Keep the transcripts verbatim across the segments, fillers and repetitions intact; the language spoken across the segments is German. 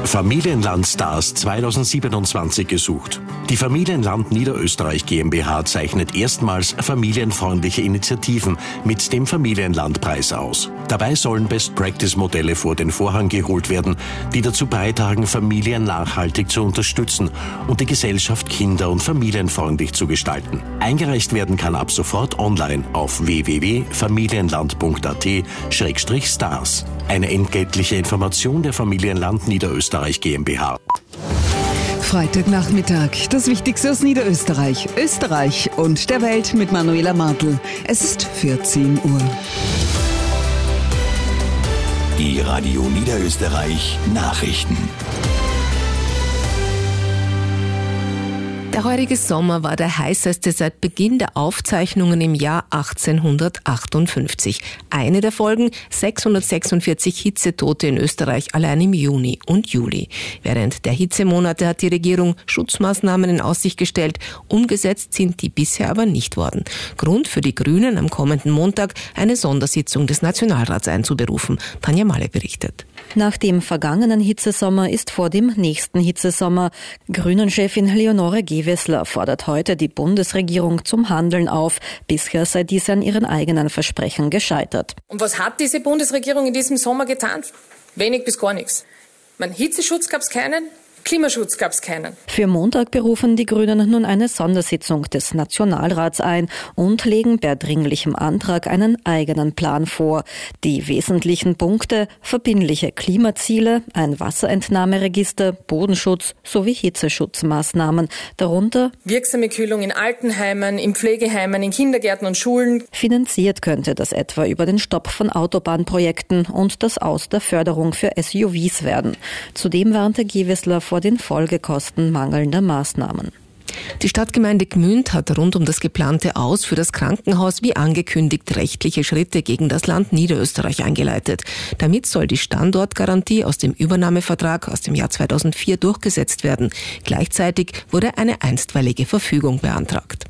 Familienland-Stars zweitausendsiebenundzwanzig gesucht. Die Familienland Niederösterreich GmbH zeichnet erstmals familienfreundliche Initiativen mit dem Familienlandpreis aus. Dabei sollen Best-Practice-Modelle vor den Vorhang geholt werden, die dazu beitragen, Familien nachhaltig zu unterstützen und die Gesellschaft kinder- und familienfreundlich zu gestalten. Eingereicht werden kann ab sofort online auf w w w punkt familienland punkt a t slash stars. Eine entgeltliche Information der Familienland Niederösterreich GmbH. Freitagnachmittag, das Wichtigste aus Niederösterreich, Österreich und der Welt mit Manuela Martl. Es ist vierzehn Uhr. Die Radio Niederösterreich Nachrichten. Der heurige Sommer war der heißeste seit Beginn der Aufzeichnungen im Jahr achtzehnhundertachtundfünfzig. Eine der Folgen, sechshundertsechsundvierzig Hitzetote in Österreich allein im Juni und Juli. Während der Hitzemonate hat die Regierung Schutzmaßnahmen in Aussicht gestellt. Umgesetzt sind die bisher aber nicht worden. Grund für die Grünen, am kommenden Montag eine Sondersitzung des Nationalrats einzuberufen. Tanja Malek berichtet. Nach dem vergangenen Hitzesommer ist vor dem nächsten Hitzesommer. Grünen-Chefin Leonore Gewessler fordert heute die Bundesregierung zum Handeln auf. Bisher sei dies an ihren eigenen Versprechen gescheitert. Und was hat diese Bundesregierung in diesem Sommer getan? Wenig bis gar nichts. Mein Hitzeschutz gab es keinen. Klimaschutz gab es keinen. Für Montag berufen die Grünen nun eine Sondersitzung des Nationalrats ein und legen per dringlichem Antrag einen eigenen Plan vor. Die wesentlichen Punkte: verbindliche Klimaziele, ein Wasserentnahmeregister, Bodenschutz sowie Hitzeschutzmaßnahmen. Darunter wirksame Kühlung in Altenheimen, in Pflegeheimen, in Kindergärten und Schulen. Finanziert könnte das etwa über den Stopp von Autobahnprojekten und das Aus der Förderung für S U Vs werden. Zudem warnte Gewessler vor den Folgekosten mangelnder Maßnahmen. Die Stadtgemeinde Gmünd hat rund um das geplante Aus für das Krankenhaus wie angekündigt rechtliche Schritte gegen das Land Niederösterreich eingeleitet. Damit soll die Standortgarantie aus dem Übernahmevertrag aus dem Jahr zweitausendvier durchgesetzt werden. Gleichzeitig wurde eine einstweilige Verfügung beantragt.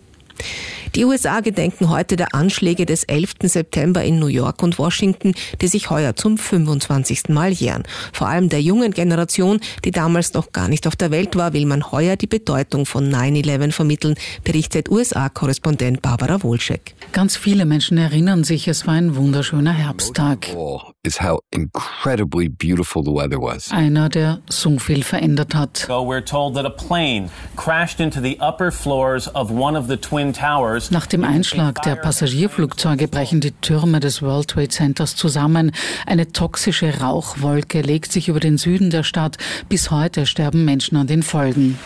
Die U S A gedenken heute der Anschläge des elften September in New York und Washington, die sich heuer zum fünfundzwanzigsten Mal jähren. Vor allem der jungen Generation, die damals noch gar nicht auf der Welt war, will man heuer die Bedeutung von neun elf vermitteln, berichtet U S A-Korrespondent Barbara Wolschek. Ganz viele Menschen erinnern sich, es war ein wunderschöner Herbsttag. Is how incredibly beautiful the weather was. Einer, der so viel verändert hat. So we're told that a plane crashed into the upper floors of one of the twin towers. Nach dem Einschlag der Passagierflugzeuge brechen die Türme des World Trade Centers zusammen. Eine toxische Rauchwolke legt sich über den Süden der Stadt. Bis heute sterben Menschen an den Folgen.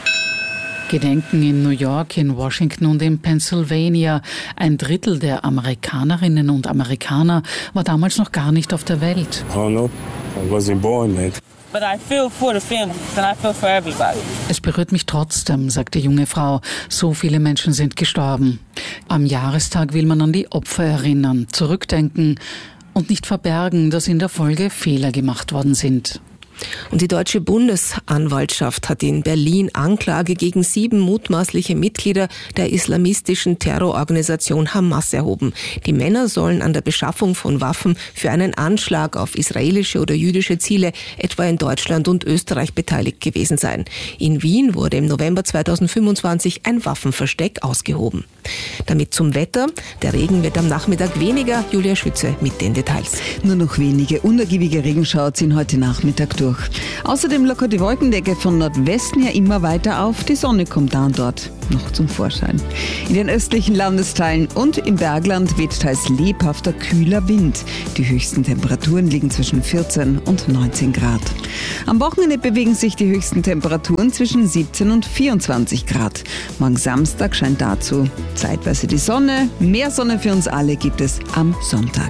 Gedenken in New York, in Washington und in Pennsylvania. Ein Drittel der Amerikanerinnen und Amerikaner war damals noch gar nicht auf der Welt. Oh no, I wasn't born yet. But I feel for the families and I feel for everybody. Es berührt mich trotzdem, sagt die junge Frau. So viele Menschen sind gestorben. Am Jahrestag will man an die Opfer erinnern, zurückdenken und nicht verbergen, dass in der Folge Fehler gemacht worden sind. Und die Deutsche Bundesanwaltschaft hat in Berlin Anklage gegen sieben mutmaßliche Mitglieder der islamistischen Terrororganisation Hamas erhoben. Die Männer sollen an der Beschaffung von Waffen für einen Anschlag auf israelische oder jüdische Ziele, etwa in Deutschland und Österreich, beteiligt gewesen sein. In Wien wurde im November zweitausendfünfundzwanzig ein Waffenversteck ausgehoben. Damit zum Wetter. Der Regen wird am Nachmittag weniger. Julia Schütze mit den Details. Nur noch wenige unergiebige Regenschauer ziehen heute Nachmittag durch. Außerdem lockert die Wolkendecke von Nordwesten her immer weiter auf. Die Sonne kommt da und dort noch zum Vorschein. In den östlichen Landesteilen und im Bergland weht teils lebhafter, kühler Wind. Die höchsten Temperaturen liegen zwischen vierzehn und neunzehn Grad. Am Wochenende bewegen sich die höchsten Temperaturen zwischen siebzehn und vierundzwanzig Grad. Morgen Samstag scheint dazu zeitweise die Sonne. Mehr Sonne für uns alle gibt es am Sonntag.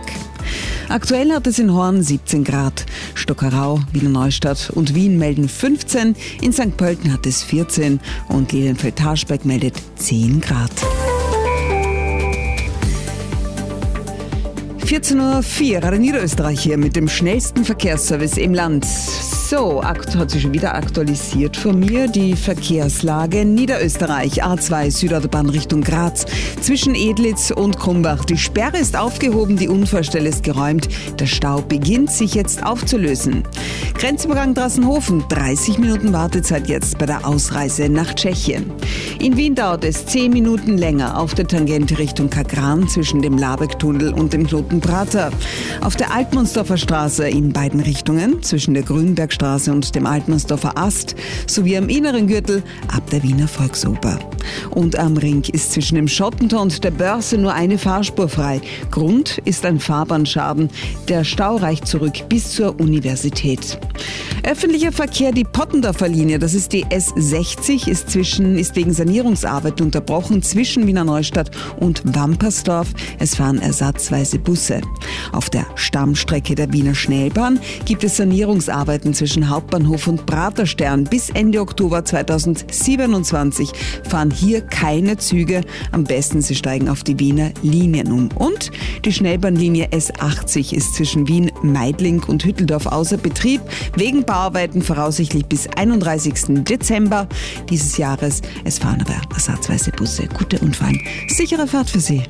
Aktuell hat es in Horn siebzehn Grad. Stockerau, Wiener Neustadt und Wien melden fünfzehn. In Sankt Pölten hat es vierzehn und Lilienfeld-Tarschberg meldet zehn Grad. vierzehn Uhr vier, Radio Niederösterreich hier mit dem schnellsten Verkehrsservice im Land. So, akt- hat sich schon wieder aktualisiert von mir die Verkehrslage Niederösterreich. A zwei Südautobahn Richtung Graz zwischen Edlitz und Krumbach. Die Sperre ist aufgehoben, die Unfallstelle ist geräumt. Der Stau beginnt sich jetzt aufzulösen. Grenzübergang Drassenhofen, dreißig Minuten Wartezeit jetzt bei der Ausreise nach Tschechien. In Wien dauert es zehn Minuten länger auf der Tangente Richtung Kagran zwischen dem Labeck-Tunnel und dem Knotenprater. Auf der Altmannsdorfer Straße in beiden Richtungen zwischen der Grünbergstraße und dem Altmannsdorfer Ast sowie am inneren Gürtel ab der Wiener Volksoper. Und am Ring ist zwischen dem Schottentor und der Börse nur eine Fahrspur frei. Grund ist ein Fahrbahnschaden. Der Stau reicht zurück bis zur Universität. Öffentlicher Verkehr, die Pottendorfer Linie, das ist die S sechzig, ist, zwischen, ist wegen Sanierungsarbeit unterbrochen zwischen Wiener Neustadt und Wampersdorf. Es fahren ersatzweise Busse. Auf der Stammstrecke der Wiener Schnellbahn gibt es Sanierungsarbeiten zwischen Hauptbahnhof und Praterstern. Bis Ende Oktober zweitausendsiebenundzwanzig fahren hier keine Züge. Am besten Sie steigen auf die Wiener Linien um. Und die Schnellbahnlinie S achtzig ist zwischen Wien, Meidling und Hütteldorf außer Betrieb. Wegen Bauarbeiten voraussichtlich bis einunddreißigsten Dezember dieses Jahres. Es fahren aber ersatzweise Busse. Gute und fein sichere Fahrt für Sie.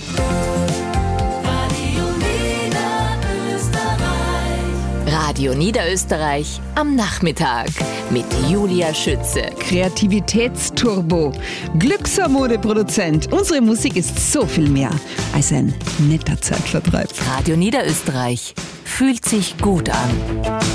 Radio Niederösterreich am Nachmittag mit Julia Schütze. Kreativitätsturbo, Glücksermodeproduzent. Unsere Musik ist so viel mehr als ein netter Zeitvertreib. Radio Niederösterreich fühlt sich gut an.